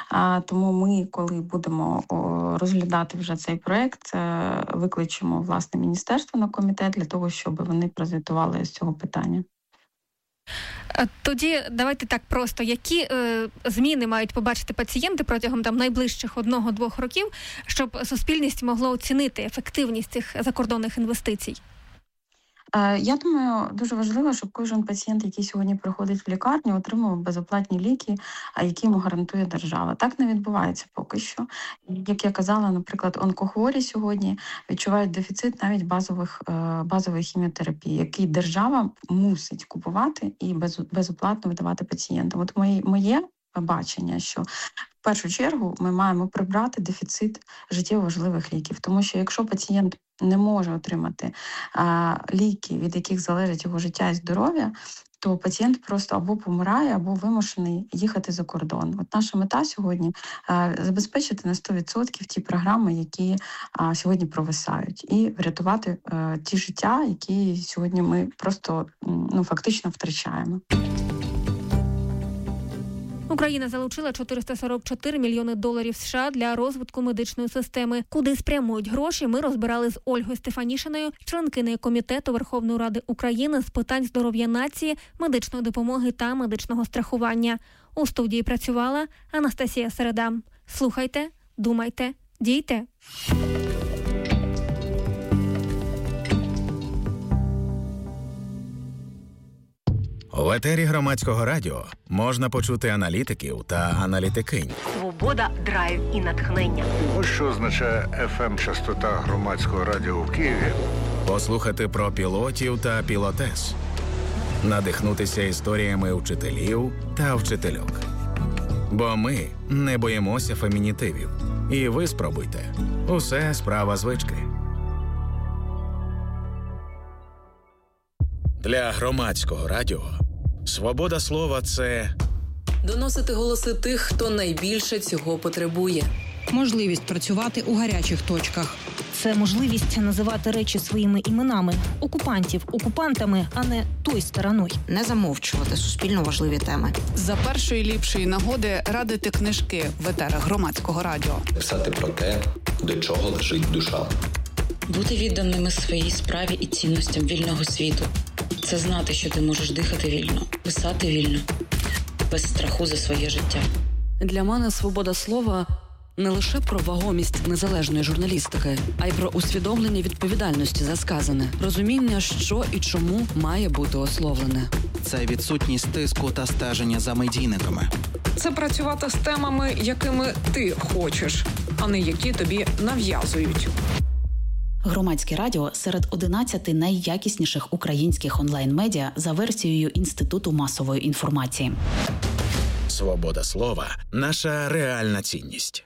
Тому ми, коли будемо розглядати вже цей проєкт, викличемо, власне, міністерство на комітет для того, щоб вони прозвітували з цього питання. Тоді давайте так просто. Які зміни мають побачити пацієнти протягом найближчих 1-2 років, щоб суспільність могло оцінити ефективність цих закордонних інвестицій? Я думаю, дуже важливо, щоб кожен пацієнт, який сьогодні приходить в лікарню, отримував безоплатні ліки, які йому гарантує держава. Так не відбувається поки що. Як я казала, наприклад, онкохворі сьогодні відчувають дефіцит навіть базової хіміотерапії, який держава мусить купувати і безоплатно видавати пацієнтам. От моє бачення, що в першу чергу ми маємо прибрати дефіцит життєво важливих ліків. Тому що якщо пацієнт не може отримати ліки, від яких залежить його життя і здоров'я, то пацієнт просто або помирає, або вимушений їхати за кордон. От наша мета сьогодні забезпечити на 100% ті програми, які сьогодні провисають, і врятувати ті життя, які сьогодні ми просто фактично втрачаємо. Україна залучила $444 мільйони США для розвитку медичної системи. Куди спрямують гроші, ми розбирали з Ольгою Стефанішиною, членкинею Комітету Верховної Ради України з питань здоров'я нації, медичної допомоги та медичного страхування. У студії працювала Анастасія Середа. Слухайте, думайте, дійте. В етері Громадського радіо можна почути аналітиків та аналітикинь. Свобода, драйв і натхнення. Ось що означає FM-частота Громадського радіо в Києві. Послухати про пілотів та пілотес. Надихнутися історіями вчителів та вчительок. Бо ми не боїмося фемінітивів. І ви спробуйте. Усе справа звички. Для Громадського радіо свобода слова – це доносити голоси тих, хто найбільше цього потребує. Можливість працювати у гарячих точках. Це можливість називати речі своїми іменами. Окупантів окупантами, а не той стороною. Не замовчувати суспільно важливі теми. За першої ліпшої нагоди радити книжки в етерах Громадського радіо. Писати про те, до чого лежить душа. Бути відданими своїй справі і цінностям вільного світу. Це знати, що ти можеш дихати вільно, писати вільно, без страху за своє життя. Для мене свобода слова не лише про вагомість незалежної журналістики, а й про усвідомлення відповідальності за сказане, розуміння, що і чому має бути ословлене. Це відсутність тиску та стеження за медійниками. Це працювати з темами, якими ти хочеш, а не які тобі нав'язують. Громадське радіо серед 11 найякісніших українських онлайн-медіа за версією Інституту масової інформації. свобода слова – наша реальна цінність.